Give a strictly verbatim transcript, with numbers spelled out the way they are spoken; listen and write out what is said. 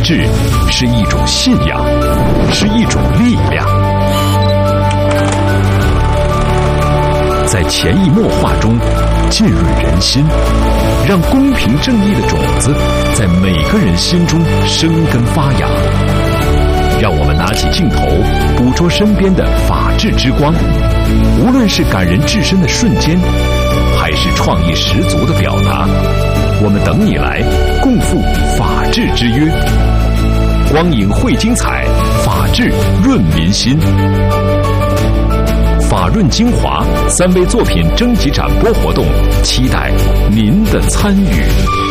治是一种信仰，是一种力量。在潜移默化中浸润人心，让公平正义的种子在每个人心中生根发芽。让我们拿起镜头，捕捉身边的法治之光，无论是感人至深的瞬间，还是创意十足的表达，我们等你来共赴法治之约。光影绘精彩，法治润民心。法润精华三位作品征集展播活动，期待您的参与。